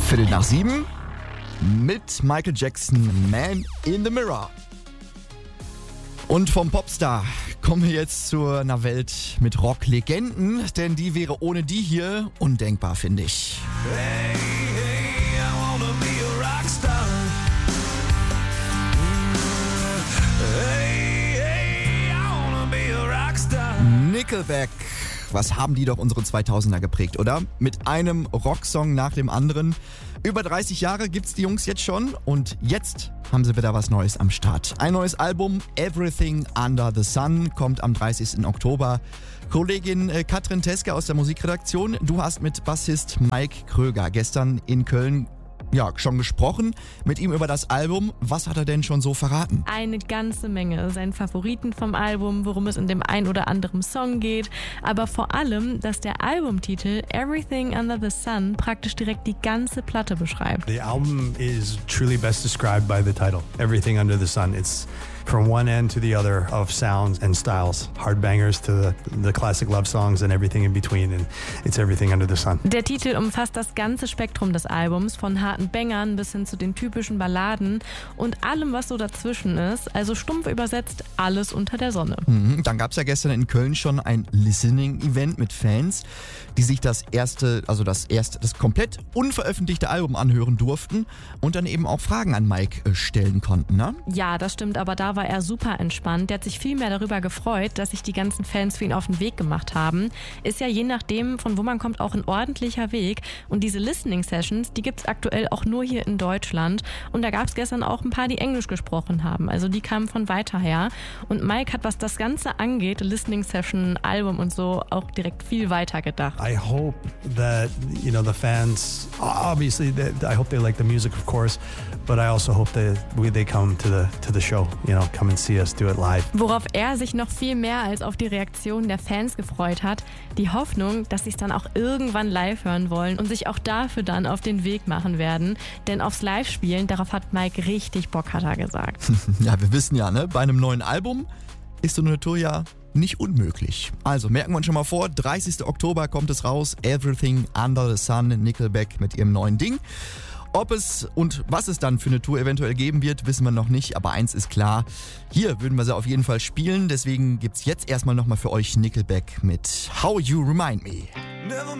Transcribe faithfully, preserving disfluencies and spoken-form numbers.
Viertel nach sieben mit Michael Jackson, Man in the Mirror. Und vom Popstar kommen wir jetzt zu einer Welt mit Rocklegenden, denn die wäre ohne die hier undenkbar, finde ich. Hey, hey, I wanna be a rockstar. Hey, hey, I wanna be a rockstar. Nickelback. Was haben die doch unsere zweitausender geprägt, oder? Mit einem Rocksong nach dem anderen. Über dreißig Jahre gibt's die Jungs jetzt schon und jetzt haben sie wieder was Neues am Start. Ein neues Album, Everything Under the Sun, kommt am dreißigsten Oktober. Kollegin Katrin Teske aus der Musikredaktion, du hast mit Bassist Mike Kröger gestern in Köln ja, schon gesprochen mit ihm über das Album. Was hat er denn schon so verraten? Eine ganze Menge. Seinen Favoriten vom Album, worum es in dem ein oder anderen Song geht. Aber vor allem, dass der Albumtitel Everything Under the Sun praktisch direkt die ganze Platte beschreibt. The album is truly best described by the title, Everything Under the Sun. It's from one end to the other of sounds and styles. Hard bangers to the, the classic love songs and everything in between. And it's everything under the sun. Der Titel umfasst das ganze Spektrum des Albums, von harten Bangern bis hin zu den typischen Balladen und allem, was so dazwischen ist. Also stumpf übersetzt, alles unter der Sonne. Mhm, dann gab es ja gestern in Köln schon ein Listening-Event mit Fans, die sich das erste, also das erste, das komplett unveröffentlichte Album anhören durften und dann eben auch Fragen an Mike äh, stellen konnten, ne? Ja, das stimmt, aber da war er super entspannt. Der hat sich viel mehr darüber gefreut, dass sich die ganzen Fans für ihn auf den Weg gemacht haben. Ist ja je nachdem, von wo man kommt, auch ein ordentlicher Weg. Und diese Listening-Sessions, die gibt es aktuell auch nur hier in Deutschland. Und da gab es gestern auch ein paar, die Englisch gesprochen haben. Also die kamen von weiter her. Und Mike hat, was das Ganze angeht, Listening-Session, Album und so, auch direkt viel weiter gedacht. I hope that, you know, the fans, obviously, they, I hope they like the music, of course, but I also hope that we, they come to the, to the show, you know, come and see us do it live. Worauf er sich noch viel mehr als auf die Reaktion der Fans gefreut hat, die Hoffnung, dass sie es dann auch irgendwann live hören wollen und sich auch dafür dann auf den Weg machen werden. Denn aufs Live-Spielen, darauf hat Mike richtig Bock, hat er gesagt. Ja, wir wissen ja, ne, bei einem neuen Album ist so eine Tour ja nicht unmöglich. Also merken wir uns schon mal vor, dreißigsten Oktober kommt es raus, Everything Under the Sun, Nickelback mit ihrem neuen Ding. Ob es und was es dann für eine Tour eventuell geben wird, wissen wir noch nicht, aber eins ist klar, hier würden wir sie auf jeden Fall spielen, deswegen gibt's jetzt erstmal nochmal für euch Nickelback mit How You Remind Me. Never